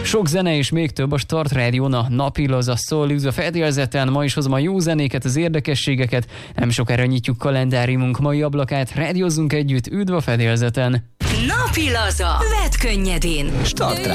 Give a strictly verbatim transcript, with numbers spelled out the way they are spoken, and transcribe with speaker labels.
Speaker 1: Sok zene és még több a Start Rádión, a napi laza szól, üdv a fedélzeten, ma is hozom a jó zenéket, az érdekességeket, nem sokára nyitjuk kalendáriumunk mai ablakát, rádiózzunk együtt, üdv a fedélzeten!
Speaker 2: Napi laza, vedd könnyedén!
Speaker 3: Start